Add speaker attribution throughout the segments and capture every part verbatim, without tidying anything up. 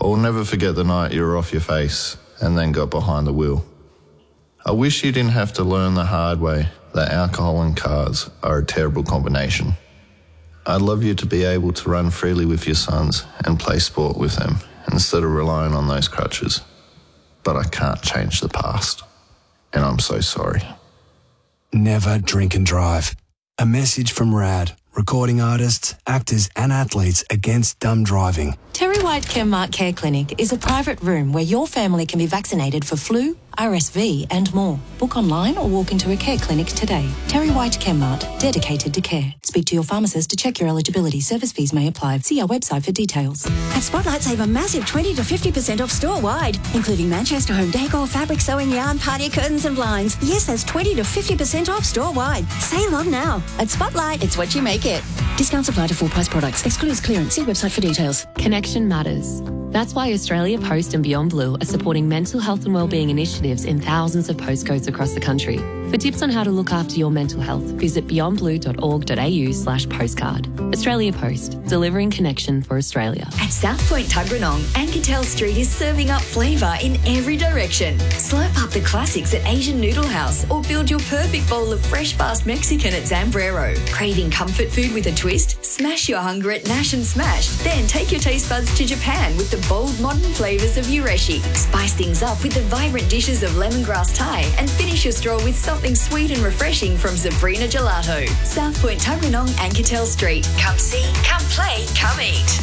Speaker 1: I'll never forget the night you were off your face and then got behind the wheel. I wish you didn't have to learn the hard way that alcohol and cars are a terrible combination. I'd love you to be able to run freely with your sons and play sport with them instead of relying on those crutches. But I can't change the past, and I'm so sorry.
Speaker 2: Never drink and drive. A message from RAD, recording artists, actors and athletes against dumb driving.
Speaker 3: Terry White Chemmart Care Clinic is a private room where your family can be vaccinated for flu, R S V and more. Book online or walk into a care clinic today. Terry White Chemmart, dedicated to care. Speak to your pharmacist to check your eligibility. Service fees may apply. See our website for details.
Speaker 4: At Spotlight, save a massive twenty to fifty percent off store-wide, including Manchester home decor, fabric sewing yarn, party curtains and blinds. Yes, that's twenty to fifty percent off store-wide. Save on now. At Spotlight, it's what you make it. Discounts apply to full-price products. Excludes clearance. See website for details.
Speaker 5: Connection matters. That's why Australia Post and Beyond Blue are supporting mental health and wellbeing initiatives in thousands of postcodes across the country. For tips on how to look after your mental health, visit beyond blue dot org dot a u slash postcard. Australia Post, delivering connection for Australia.
Speaker 6: At South Point Tuggeranong, Anketel Street is serving up flavour in every direction. Slurp up the classics at Asian Noodle House or build your perfect bowl of fresh, fast Mexican at Zambrero. Craving comfort food with a twist? Smash your hunger at Nash and Smash. Then take your taste buds to Japan with the bold, modern flavours of Ureshi. Spice things up with the vibrant dishes of lemongrass Thai and finish your stroll with something sweet and refreshing from Sabrina Gelato. South Point Tuggeranong, Anketel Street. Come see, come play, come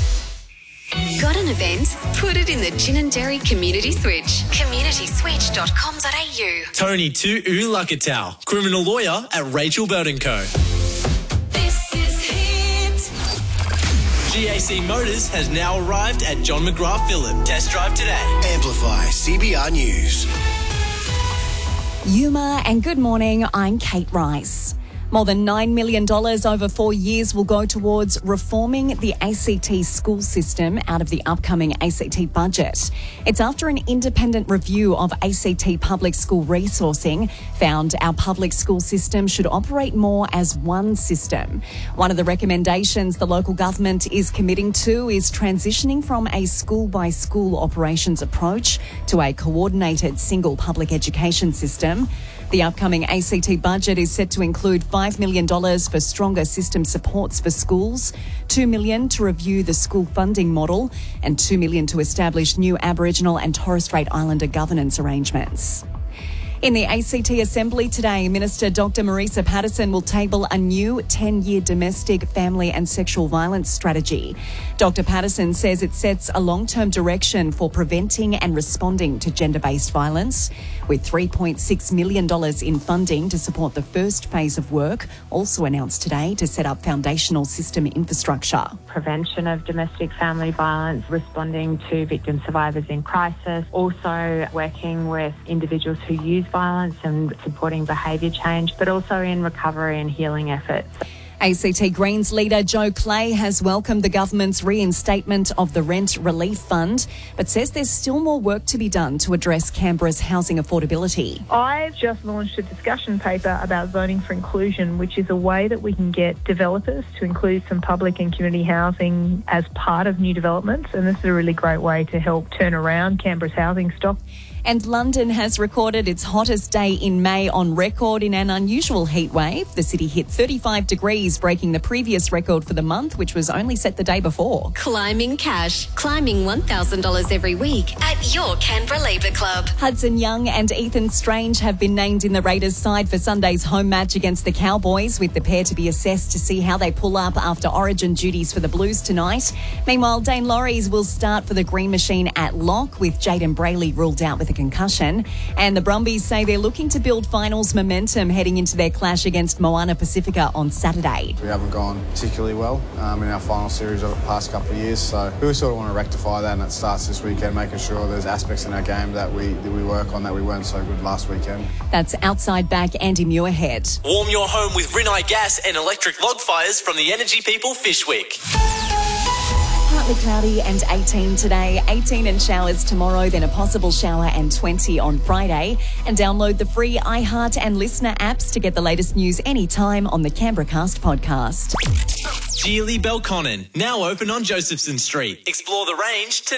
Speaker 6: eat.
Speaker 7: Got an event? Put it in the Gin and Dairy Community Switch. community switch dot com dot a u.
Speaker 8: Tony Tu Ulakatau, criminal lawyer at Rachel Burton Co.
Speaker 7: This is Hit.
Speaker 8: G A C Motors has now arrived at John McGrath Phillip. Test drive today.
Speaker 9: Amplify C B R News.
Speaker 10: Yuma, and good morning, I'm Kate Rice. More than nine million dollars over four years will go towards reforming the A C T school system out of the upcoming A C T budget. It's after an independent review of A C T public school resourcing found our public school system should operate more as one system. One of the recommendations the local government is committing to is transitioning from a school-by-school operations approach to a coordinated single public education system. The upcoming A C T budget is set to include five million dollars for stronger system supports for schools, two million dollars to review the school funding model, and two million dollars to establish new Aboriginal and Torres Strait Islander governance arrangements. In the A C T Assembly today, Minister Doctor Marisa Patterson will table a new ten-year domestic, family and sexual violence strategy. Doctor Patterson says it sets a long-term direction for preventing and responding to gender-based violence, with three point six million dollars in funding to support the first phase of work, also announced today to set up foundational system infrastructure.
Speaker 11: Prevention of domestic family violence, responding to victim survivors in crisis, also working with individuals who use violence and supporting behaviour change, but also in recovery and healing efforts.
Speaker 10: A C T Greens leader Joe Clay has welcomed the government's reinstatement of the Rent Relief Fund, but says there's still more work to be done to address Canberra's housing affordability.
Speaker 12: I've just launched a discussion paper about zoning for inclusion, which is a way that we can get developers to include some public and community housing as part of new developments, and this is a really great way to help turn around Canberra's housing stock.
Speaker 10: And London has recorded its hottest day in May on record in an unusual heat wave. The city hit thirty-five degrees, breaking the previous record for the month, which was only set the day before.
Speaker 7: Climbing cash. Climbing one thousand dollars every week at your Canberra Labour Club.
Speaker 10: Hudson Young and Ethan Strange have been named in the Raiders side for Sunday's home match against the Cowboys, with the pair to be assessed to see how they pull up after origin duties for the Blues tonight. Meanwhile, Dane Laurie will start for the Green Machine at lock, with Jaden Brayley ruled out with a concussion. And the Brumbies say they're looking to build finals momentum heading into their clash against Moana Pacifica on Saturday.
Speaker 13: We haven't gone particularly well um, in our final series over the past couple of years, so we sort of want to rectify that, and it starts this weekend, making sure there's aspects in our game that we that we work on that we weren't so good last weekend.
Speaker 10: That's outside back Andy Muirhead.
Speaker 8: Warm your home with Rinnai gas and electric log fires from the Energy People Fishwick.
Speaker 10: Partly cloudy and eighteen today, eighteen and showers tomorrow, then a possible shower and twenty on Friday. And download the free iHeart and Listener apps to get the latest news anytime on the Canberra Cast podcast.
Speaker 8: Geely Belconnen, now open on Josephson Street. Explore the range today.